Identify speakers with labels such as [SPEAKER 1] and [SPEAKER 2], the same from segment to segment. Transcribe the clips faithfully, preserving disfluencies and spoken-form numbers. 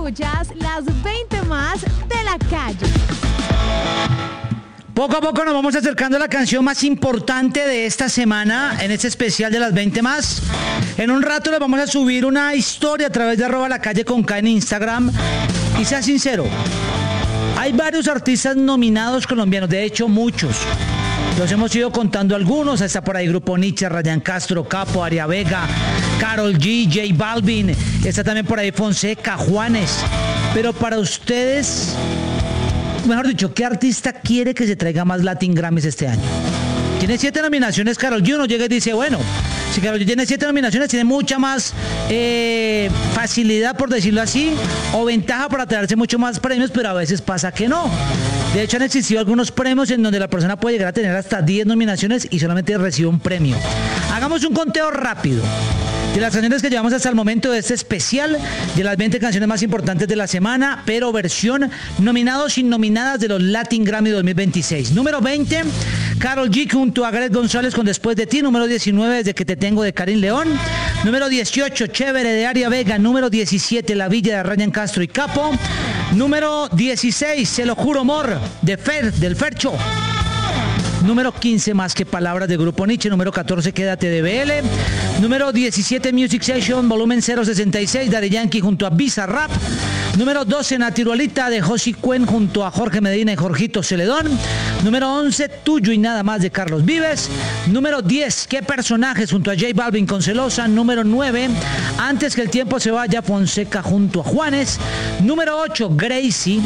[SPEAKER 1] escuchas las veinte más de la calle.
[SPEAKER 2] Poco a poco nos vamos acercando a la canción más importante de esta semana en este especial de las veinte más. En un rato les vamos a subir una historia a través de arroba la calle con K en Instagram. Y sea sincero, hay varios artistas nominados colombianos, de hecho muchos. Los hemos ido contando algunos, está por ahí Grupo Nietzsche, Ryan Castro, Capo, Aria Vega, Karol G, J Balvin, está también por ahí Fonseca, Juanes. Pero para ustedes, mejor dicho, ¿qué artista quiere que se traiga más Latin Grammys este año? Tiene siete nominaciones Karol G, uno llega y dice, bueno, si Karol G tiene siete nominaciones, tiene mucha más eh, facilidad, por decirlo así, o ventaja para traerse mucho más premios, pero a veces pasa que no. De hecho, han existido algunos premios en donde la persona puede llegar a tener hasta diez nominaciones y solamente recibe un premio. Hagamos un conteo rápido de las canciones que llevamos hasta el momento de este especial de las veinte canciones más importantes de la semana, pero versión nominados y nominadas de los Latin Grammy dos mil veintiséis. Número veinte, Karol G junto a Greg González con Después de ti. Número diecinueve, Desde que te tengo de Karin León. Número dieciocho, Chévere de Aria Vega. Número diecisiete, La Villa de Ryan Castro y Capo. Número dieciséis, Se lo juro amor de Fer, del Fercho. Número quince, Más que palabras de Grupo Nietzsche. Número catorce, Quédate de B L. Número diecisiete, Music Session, volumen cero sesenta y seis, Daddy Yankee junto a Bizarrap. Número doce, Naturalita de Josi Cuen junto a Jorge Medina y Jorgito Celedón. Número once, Tuyo y nada más de Carlos Vives. Número diez, Qué personajes junto a J Balvin con Celosa. Número nueve, Antes que el tiempo se vaya, Fonseca junto a Juanes. Número ocho, Gracie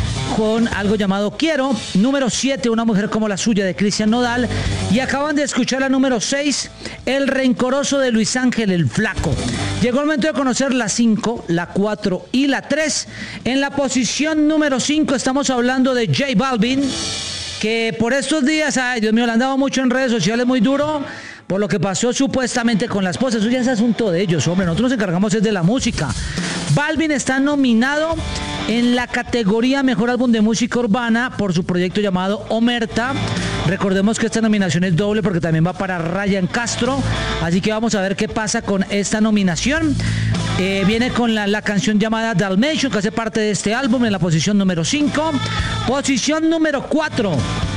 [SPEAKER 2] con algo llamado Quiero. Número siete, Una mujer como la suya de Cristian Nodal. Y acaban de escuchar la número seis, El rencoroso de Luis Ángel el Flaco. Llegó el momento de conocer la cinco, la cuatro y la tres. En la posición número cinco estamos hablando de J Balvin, que por estos días, ay Dios mío, le han dado mucho en redes sociales, muy duro, por lo que pasó supuestamente con la esposa. Eso ya es asunto de ellos, hombre, nosotros nos encargamos es de la música. Balvin está nominado en la categoría Mejor Álbum de Música Urbana por su proyecto llamado Omerta. Recordemos que esta nominación es doble porque también va para Ryan Castro, así que vamos a ver qué pasa con esta nominación. Eh, viene con la, la canción llamada Dalmatian, que hace parte de este álbum, en la posición número cinco. Posición número cuatro,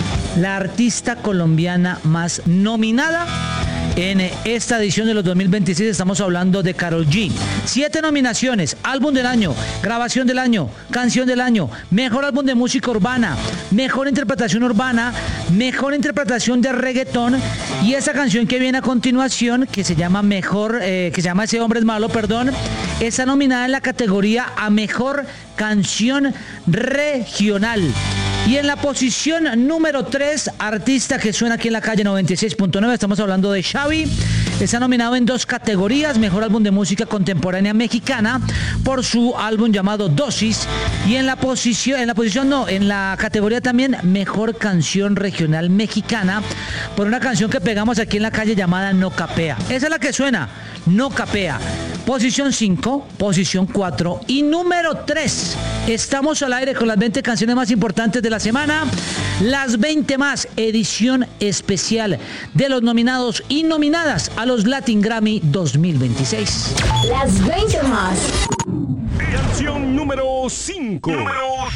[SPEAKER 2] la artista colombiana más nominada en esta edición de los dos mil veintiséis, estamos hablando de Karol G. Siete nominaciones: álbum del año, grabación del año, canción del año, mejor álbum de música urbana, mejor interpretación urbana, mejor interpretación de reggaetón, y esa canción que viene a continuación, que se llama mejor, eh, que se llama Ese hombre es malo, perdón, está nominada en la categoría a mejor canción regional. Y en la posición número tres, artista que suena aquí en la calle noventa y seis punto nueve, estamos hablando de Xavi. Está nominado en dos categorías: mejor álbum de música contemporánea mexicana por su álbum llamado Dosis, y en la posición, en la posición no, en la categoría también mejor canción regional mexicana por una canción que pegamos aquí en la calle llamada No Capea. Esa es la que suena, No Capea. Posición cinco, posición cuatro y número tres. Estamos al aire con las veinte canciones más importantes de la semana. Las veinte más, edición especial de los nominados y nominadas a los Latin Grammy dos mil veintiséis.
[SPEAKER 1] Las veinte más.
[SPEAKER 3] Canción número cinco.